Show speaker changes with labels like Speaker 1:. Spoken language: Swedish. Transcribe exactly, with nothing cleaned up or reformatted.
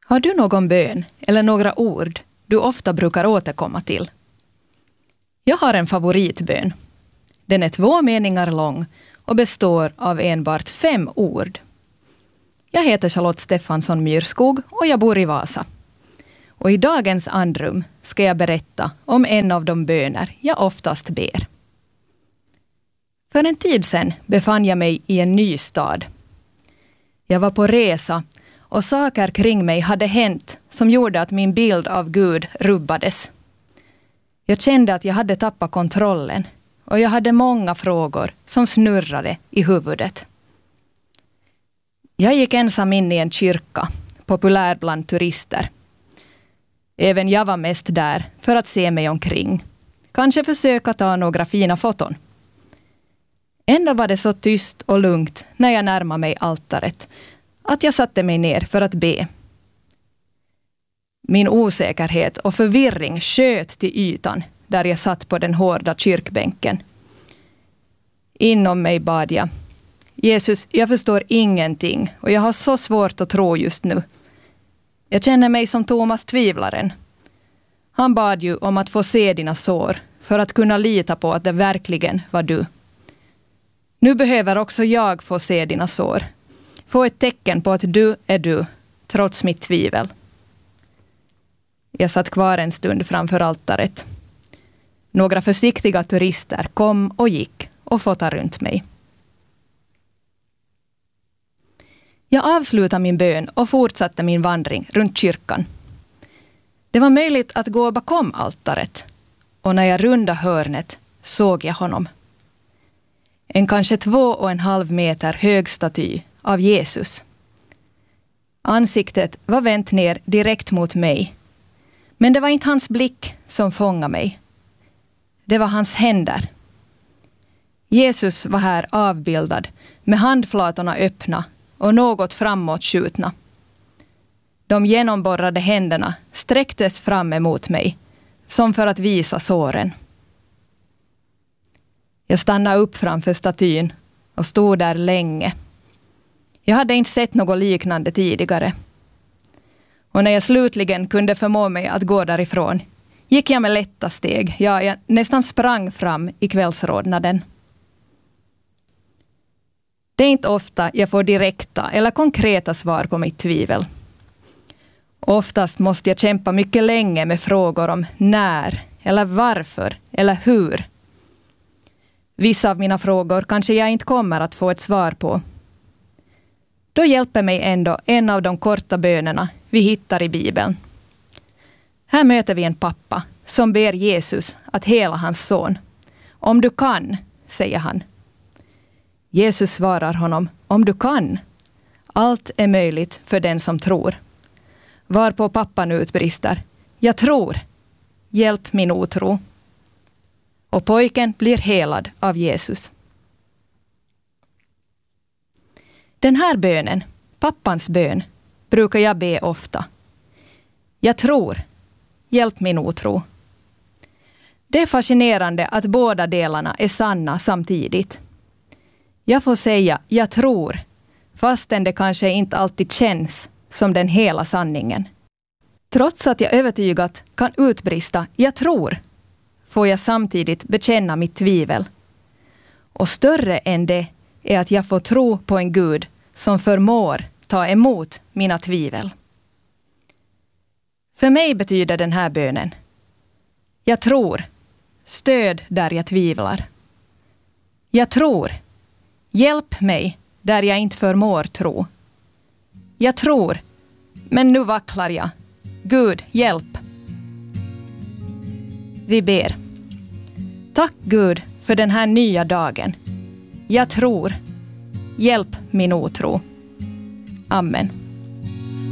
Speaker 1: Har du någon bön eller några ord du ofta brukar återkomma till? Jag har en favoritbön. Den är två meningar lång och består av enbart fem ord. Jag heter Charlotte Stefansson Myrskog och jag bor i Vasa. Och i dagens andrum ska jag berätta om en av de böner jag oftast ber. För en tid sedan befann jag mig i en ny stad. Jag var på resa och saker kring mig hade hänt som gjorde att min bild av Gud rubbades. Jag kände att jag hade tappat kontrollen och jag hade många frågor som snurrade i huvudet. Jag gick ensam in i en kyrka, populär bland turister. Även jag var mest där för att se mig omkring. Kanske försöka ta några fina foton. Ändå var det så tyst och lugnt när jag närmade mig altaret att jag satte mig ner för att be. Min osäkerhet och förvirring sköt till ytan där jag satt på den hårda kyrkbänken. Inom mig bad jag: Jesus, jag förstår ingenting och jag har så svårt att tro just nu. Jag känner mig som Thomas tvivlaren. Han bad ju om att få se dina sår för att kunna lita på att det verkligen var du. Nu behöver också jag få se dina sår. Få ett tecken på att du är du, trots mitt tvivel. Jag satt kvar en stund framför altaret. Några försiktiga turister kom och gick och fotade runt mig. Jag avslutade min bön och fortsatte min vandring runt kyrkan. Det var möjligt att gå bakom altaret, och när jag rundade hörnet såg jag honom. En kanske två och en halv meter hög staty av Jesus. Ansiktet var vänt ner direkt mot mig. Men det var inte hans blick som fångade mig. Det var hans händer. Jesus var här avbildad med handflatorna öppna och något framåtskjutna. De genomborrade händerna sträcktes fram emot mig, som för att visa såren. Jag stannade upp framför statyn och stod där länge. Jag hade inte sett något liknande tidigare. Och när jag slutligen kunde förmå mig att gå därifrån gick jag med lätta steg. Ja, jag nästan sprang fram i kvällsrodnaden. Det är inte ofta jag får direkta eller konkreta svar på mitt tvivel. Oftast måste jag kämpa mycket länge med frågor om när, eller varför, eller hur. Vissa av mina frågor kanske jag inte kommer att få ett svar på. Då hjälper mig ändå en av de korta bönerna vi hittar i Bibeln. Här möter vi en pappa som ber Jesus att hela hans son. Om du kan, säger han. Jesus svarar honom: om du kan. Allt är möjligt för den som tror. Varpå pappan utbrister: jag tror. Hjälp min otro. Och pojken blir helad av Jesus. Den här bönen, pappans bön, brukar jag be ofta. Jag tror. Hjälp min otro. Det är fascinerande att båda delarna är sanna samtidigt. Jag får säga jag tror, fastän det kanske inte alltid känns som den hela sanningen. Trots att jag övertygat kan utbrista jag tror, får jag samtidigt bekänna mitt tvivel. Och större än det är att jag får tro på en Gud som förmår ta emot mina tvivel. För mig betyder den här bönen: jag tror, stöd där jag tvivlar. Jag tror, hjälp mig där jag inte förmår tro. Jag tror, men nu vacklar jag. Gud, hjälp. Vi ber. Tack Gud för den här nya dagen. Jag tror. Hjälp min otro. Amen.